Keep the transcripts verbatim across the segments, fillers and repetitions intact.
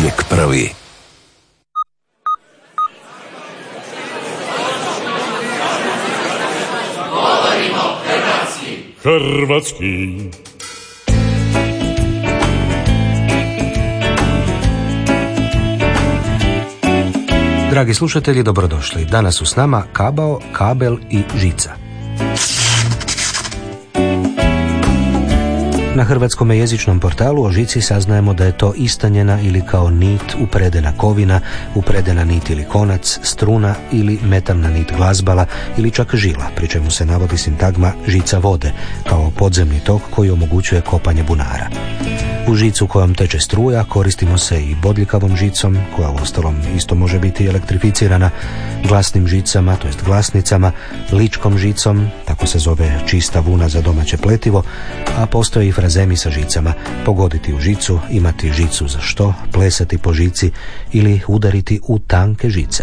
Uvijek prvi. Govorimo hrvatski. Hrvatski. Dragi slušatelji, dobrodošli. Danas su s nama kabao, kabel i žica. Na hrvatskom jezičnom portalu o žici saznajemo da je to istanjena ili kao nit, upredena kovina, upredena nit ili konac, struna ili metalna nit glazbala ili čak žila, pri čemu se navodi sintagma žica vode, kao podzemni tok koji omogućuje kopanje bunara. U žicu kojom teče struja koristimo se i bodljikavom žicom, koja uostalom isto može biti elektrificirana, glasnim žicama, to jest glasnicama, ličkom žicom, tako se zove čista vuna za domaće pletivo, a postoje i frazemi sa žicama, pogoditi u žicu, imati žicu za što, plesati po žici ili udariti u tanke žice.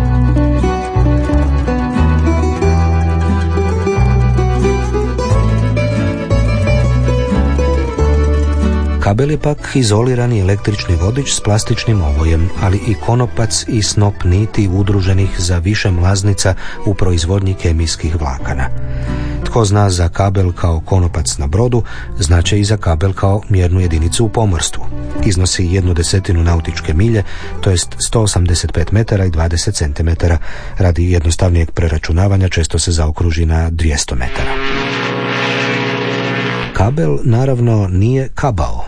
Kabel je pak izolirani električni vodič s plastičnim ovojem, ali i konopac i snop niti udruženih za više mlaznica u proizvodnji kemijskih vlakana. Tko zna za kabel kao konopac na brodu, znače i za kabel kao mjernu jedinicu u pomorstvu. Iznosi jednu desetinu nautičke milje, to jest sto osamdeset pet metara i dvadeset centimetara. Radi jednostavnijeg preračunavanja često se zaokruži na dvjesto metara. Kabel naravno nije kabao.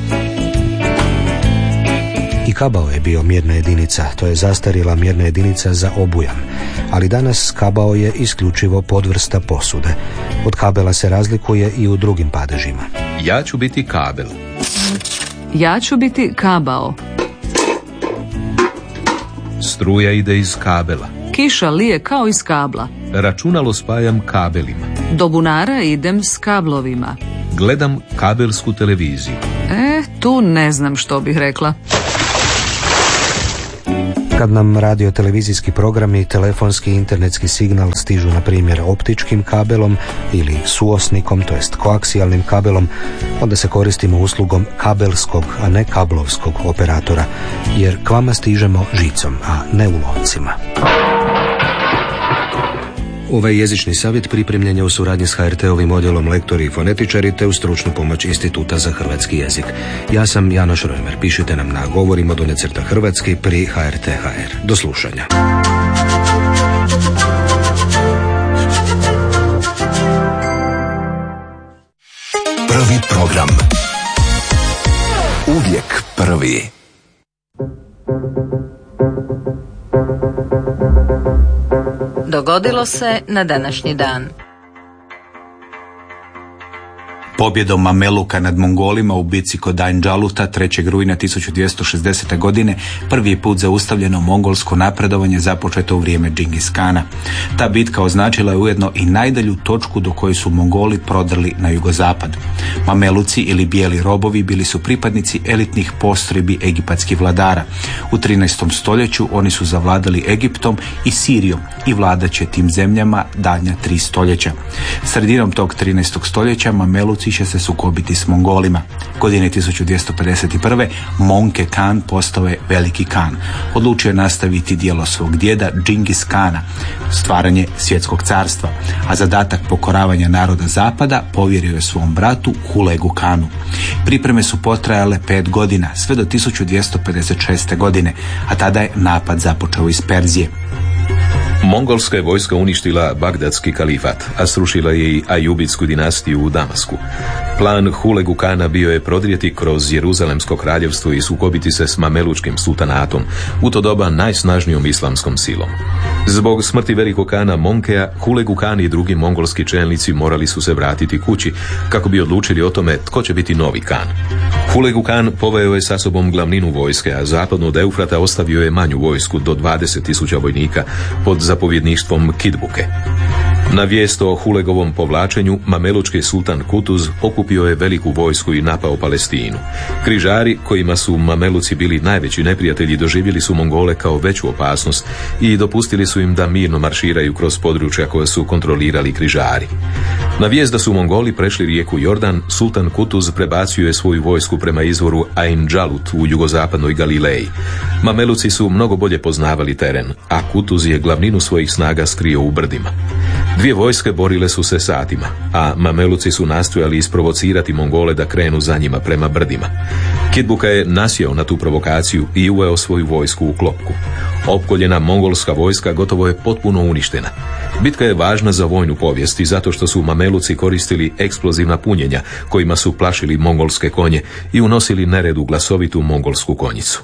I kabao je bio mjerna jedinica, to je zastarjela mjerna jedinica za obujam, ali danas kabao je isključivo podvrsta posude. Od kabela se razlikuje i u drugim padežima. Ja ću biti kabel. Ja ću biti kabao. Struja ide iz kabela. Kiša lije kao iz kabla. Računalo spajam kabelima. Do bunara idem s kablovima. Gledam kabelsku televiziju. E, tu ne znam što bih rekla. Kad nam radio-televizijski programi, telefonski i internetski signal stižu na primjer optičkim kabelom ili suosnikom, to jest koaksijalnim kabelom, onda se koristimo uslugom kabelskog, a ne kablovskog operatora, jer k vama stižemo žicom, a ne ulovcima. Ovaj jezični savjet pripremljen je u suradnji s H R T-ovim odjelom lektori i fonetičari te u stručnu pomoć Instituta za hrvatski jezik. Ja sam Janoš Rojmer. Pišite nam na govorimo donje crta hrvatski pri H R T H R. Do slušanja. Prvi program. Uvijek prvi. Dogodilo se na današnji dan. Pobjedom Mameluka nad Mongolima u bici kod Ain-Džaluta trećeg rujna tisuću dvjesto šezdesete. godine prvi je put zaustavljeno mongolsko napredovanje započeto u vrijeme Džingis Kana. Ta bitka označila je ujedno i najdalju točku do koje su Mongoli prodrli na jugozapad. Mameluci ili bijeli robovi bili su pripadnici elitnih postrojbi egipatskih vladara. U trinaestom stoljeću oni su zavladali Egiptom i Sirijom i vladaće tim zemljama daljnja tri stoljeća. Sredinom tog trinaestog stoljeća Mameluci će se sukobiti s Mongolima. Godine tisuću dvjesto pedeset prve. Monke Khan postao je veliki Khan. Odlučio je nastaviti djelo svog djeda Džingis Kana, stvaranje svjetskog carstva, a zadatak pokoravanja naroda zapada povjerio je svom bratu Hulegu Khanu. Pripreme su potrajale pet godina, sve do tisuću dvjesto pedeset šeste. godine, a tada je napad započeo iz Perzije. Mongolska je vojska uništila Bagdadski kalifat, a srušila je i Ajubitsku dinastiju u Damasku. Plan Hulegu Kana bio je prodrijeti kroz Jeruzalemsko kraljevstvo i sukobiti se s Mamelučkim sultanatom, u to doba najsnažnijom islamskom silom. Zbog smrti velikog Kana Monkea, Hulegu Kan i drugi mongolski čelnici morali su se vratiti kući, kako bi odlučili o tome tko će biti novi Kan. Hulegu Kan poveo je sa sobom glavninu vojske, a zapadno od Eufrata ostavio je manju vojsku do dvadeset tisuća vojnika pod zapovjedništvom Kidbuke. Na vijest o Hulegovom povlačenju, mamelučki sultan Kutuz okupio je veliku vojsku i napao Palestinu. Križari, kojima su Mameluci bili najveći neprijatelji, doživjeli su Mongole kao veću opasnost i dopustili su im da mirno marširaju kroz područja koja su kontrolirali križari. Na vijest da su Mongoli prešli rijeku Jordan, sultan Kutuz prebacio je svoju vojsku prema izvoru Ain Jalut u jugozapadnoj Galileji. Mameluci su mnogo bolje poznavali teren, a Kutuz je glavninu svojih snaga skrio u brdima. Dvije vojske borile su se satima, a Mameluci su nastojali isprovocirati Mongole da krenu za njima prema brdima. Kitbuka je nasjeo na tu provokaciju i uveo svoju vojsku u klopku. Opkoljena mongolska vojska gotovo je potpuno uništena. Bitka je važna za vojnu povijest i zato što su Mameluci koristili eksplozivna punjenja kojima su plašili mongolske konje i unosili nered u glasovitu mongolsku konjicu.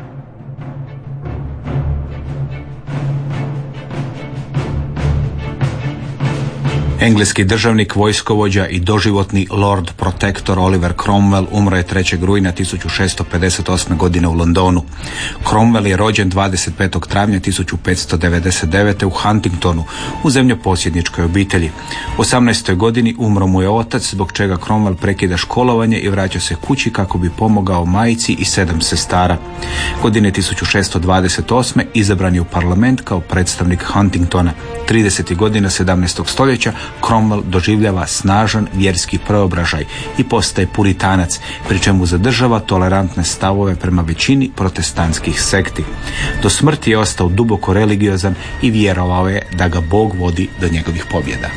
Engleski državnik, vojskovođa i doživotni Lord Protector Oliver Cromwell umro je trećeg rujna tisuću šesto pedeset osme. godine u Londonu. Cromwell je rođen dvadeset petog travnja tisuću petsto devedeset devete. u Huntingtonu, u zemljoposjedničkoj obitelji. U osamnaestoj godini umro mu je otac, zbog čega Cromwell prekida školovanje i vraća se kući kako bi pomogao majci i sedam sestara. Godine tisuću šesto dvadeset osme. izabran je u parlament kao predstavnik Huntingtona. tridesetih godina sedamnaestog stoljeća Cromwell doživljava snažan vjerski preobražaj i postaje puritanac, pri čemu zadržava tolerantne stavove prema većini protestantskih sekti. Do smrti je ostao duboko religiozan i vjerovao je da ga Bog vodi do njegovih pobjeda.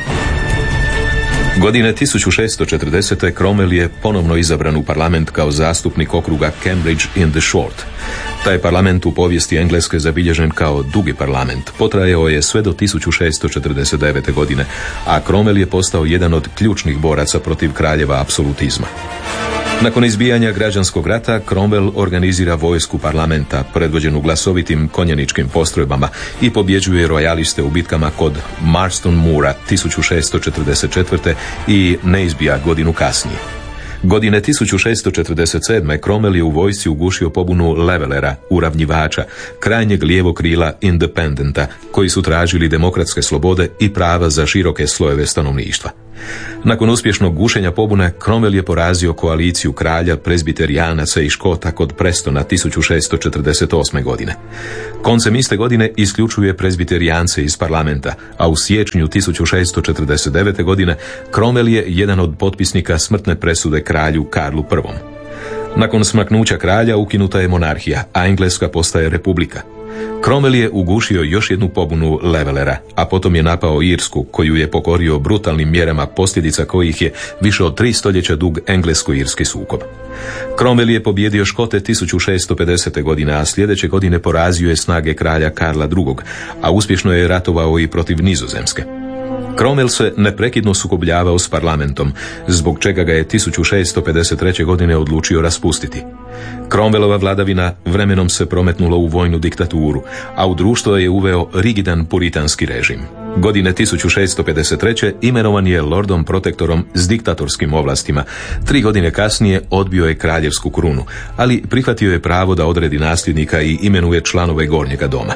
Godine tisuću šesto četrdesete. Cromwell je ponovno izabran u parlament kao zastupnik okruga Cambridge in the Short. Taj parlament u povijesti Engleske zabilježen kao dugi parlament. Potrajao je sve do tisuću šesto četrdeset devete. godine, a Cromwell je postao jedan od ključnih boraca protiv kraljeva apsolutizma. Nakon izbijanja građanskog rata, Cromwell organizira vojsku parlamenta, predvođenu glasovitim konjaničkim postrojbama, i pobjeđuje rojaliste u bitkama kod Marston Moora tisuću šesto četrdeset četvrte. i Nasebya godinu kasnije. Godine tisuću šesto četrdeset sedme. Cromwell je u vojsci ugušio pobunu Levelera, uravnjivača, krajnjeg lijevog krila Independenta, koji su tražili demokratske slobode i prava za široke slojeve stanovništva. Nakon uspješnog gušenja pobune, Cromwell je porazio koaliciju kralja, prezbiterijanaca i Škota kod Prestona tisuću šesto četrdeset osme. godine. Koncem iste godine isključuje prezbiterijance iz parlamenta, a u siječnju tisuću šesto četrdeset devete. godine Cromwell je jedan od potpisnika smrtne presude kralju Karlu Prvom. Nakon smaknuća kralja ukinuta je monarhija, a Engleska postaje republika. Cromwell je ugušio još jednu pobunu Levelera, a potom je napao Irsku, koju je pokorio brutalnim mjerama, posljedica kojih je više od tri stoljeća dug englesko-irski sukob. Cromwell je pobjedio Škote tisuću šesto pedesete. godine, a sljedeće godine porazio je snage kralja Karla drugog, a uspješno je ratovao i protiv Nizozemske. Cromwell se neprekidno sukobljavao s parlamentom, zbog čega ga je tisuću šesto pedeset treće. godine odlučio raspustiti. Cromwellova vladavina vremenom se prometnula u vojnu diktaturu, a u društvo je uveo rigidan puritanski režim. Godine tisuću šesto pedeset treće. imenovan je Lordom Protektorom s diktatorskim ovlastima. Tri godine kasnije odbio je kraljevsku krunu, ali prihvatio je pravo da odredi nasljednika i imenuje članove Gornjega doma.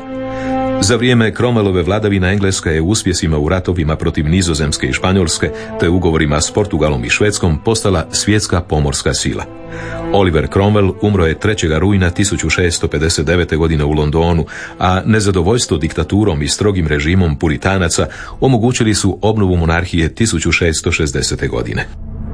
Za vrijeme Cromwellove vladavine Engleska je uspjesima u ratovima protiv Nizozemske i Španjolske, te ugovorima s Portugalom i Švedskom postala svjetska pomorska sila. Oliver Cromwell umro je trećeg rujna tisuću šesto pedeset devete. godine u Londonu, a nezadovoljstvo diktaturom i strogim režimom puritanaca omogućili su obnovu monarhije tisuću šesto šezdesete. godine.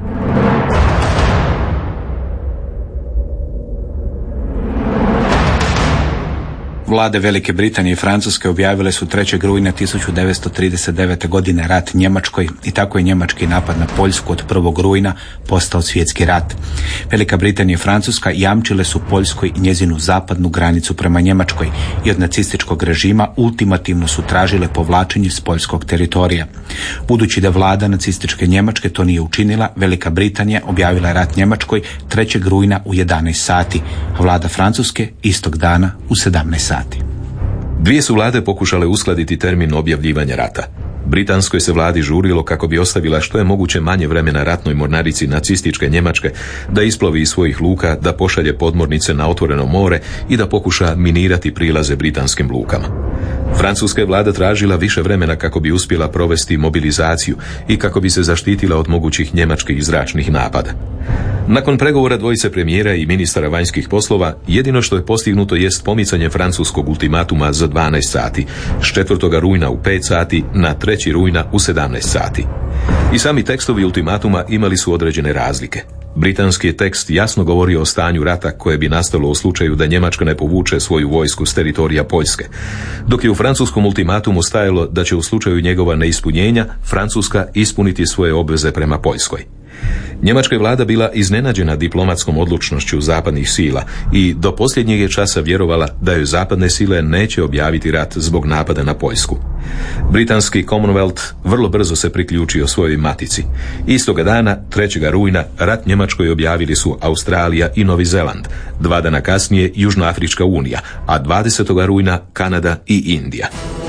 Vlade Velike Britanije i Francuske objavile su trećeg rujna tisuću devetsto trideset devete. godine rat Njemačkoj i tako je njemački napad na Poljsku od prvog rujna postao svjetski rat. Velika Britanija i Francuska jamčile su Poljskoj njezinu zapadnu granicu prema Njemačkoj i od nacističkog režima ultimativno su tražile povlačenje s poljskog teritorija. Budući da vlada nacističke Njemačke to nije učinila, Velika Britanija objavila rat Njemačkoj trećeg rujna u jedanaest sati, a vlada Francuske istog dana u sedamnaest sati. Dvije su vlade pokušale uskladiti termin objavljivanja rata. Britanskoj se vladi žurilo kako bi ostavila što je moguće manje vremena ratnoj mornarici nacističke Njemačke da isplovi iz svojih luka, da pošalje podmornice na otvoreno more i da pokuša minirati prilaze britanskim lukama. Francuska je vlada tražila više vremena kako bi uspjela provesti mobilizaciju i kako bi se zaštitila od mogućih njemačkih zračnih napada. Nakon pregovora dvojice premijera i ministara vanjskih poslova, jedino što je postignuto jest pomicanje francuskog ultimatuma za dvanaest sati, s četvrtog rujna u pet sati na trećeg rujna u sedamnaest sati. I sami tekstovi ultimatuma imali su određene razlike. Britanski je tekst jasno govorio o stanju rata koje bi nastalo u slučaju da Njemačka ne povuče svoju vojsku s teritorija Poljske, dok je u francuskom ultimatumu stajalo da će u slučaju njegova neispunjenja Francuska ispuniti svoje obveze prema Poljskoj. Njemačka je vlada bila iznenađena diplomatskom odlučnošću zapadnih sila i do posljednjeg je časa vjerovala da joj zapadne sile neće objaviti rat zbog napada na Poljsku. Britanski Commonwealth vrlo brzo se priključio svojoj matici. Istoga dana, trećeg rujna, rat Njemačkoj objavili su Australija i Novi Zeland, dva dana kasnije Južnoafrička unija, a dvadesetog rujna Kanada i Indija.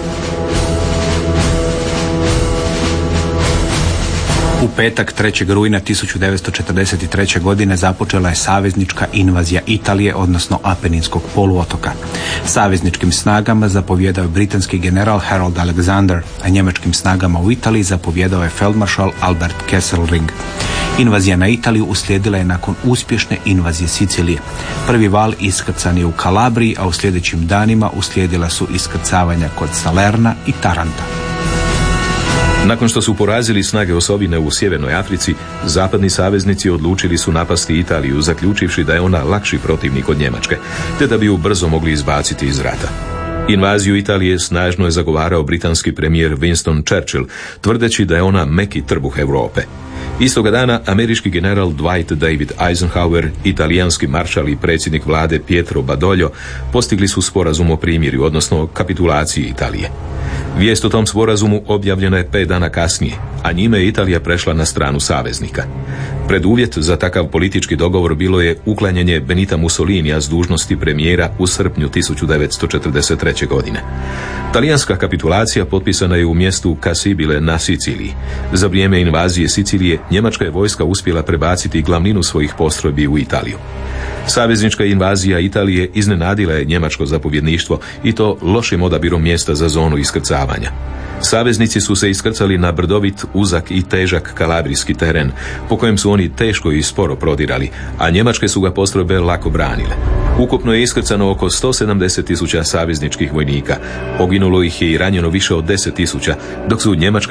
U petak trećeg rujna tisuću devetsto četrdeset treće. godine započela je saveznička invazija Italije, odnosno Apeninskog poluotoka. Savezničkim snagama zapovjedao je britanski general Harold Alexander, a njemačkim snagama u Italiji zapovjedao je feldmaršal Albert Kesselring. Invazija na Italiju uslijedila je nakon uspješne invazije Sicilije. Prvi val iskrcan je u Kalabriji, a u sljedećim danima uslijedila su iskrcavanja kod Salerna i Taranta. Nakon što su porazili snage osovine u Sjevernoj Africi, zapadni saveznici odlučili su napasti Italiju, zaključivši da je ona lakši protivnik od Njemačke, te da bi ju brzo mogli izbaciti iz rata. Invaziju Italije snažno je zagovarao britanski premijer Winston Churchill, tvrdeći da je ona meki trbuh Europe. Istoga dana američki general Dwight David Eisenhower, italijanski maršal i predsjednik vlade Pietro Badoglio postigli su sporazum o primirju, odnosno kapitulaciji Italije. Vijest o tom sporazumu objavljena je pet dana kasnije, a njime je Italija prešla na stranu saveznika. Preduvjet za takav politički dogovor bilo je uklanjanje Benita Mussolinija s dužnosti premijera u srpnju tisuću devetsto četrdeset treće. godine. Talijanska kapitulacija potpisana je u mjestu Cassibile na Siciliji. Za vrijeme invazije Sicilije njemačka je vojska uspjela prebaciti glavninu svojih postrojbi u Italiju. Saveznička invazija Italije iznenadila je njemačko zapovjedništvo i to lošim odabirom mjesta za zonu iskrcavanja. Saveznici su se iskrcali na brdovit, uzak i težak kalabrijski teren, po kojem su oni teško i sporo prodirali, a njemačke su ga postrojbe lako branile. Ukupno je iskrcano oko sto sedamdeset tisuća savezničkih vojnika, poginulo ih je i ranjeno više od deset tisuća, dok su njemačka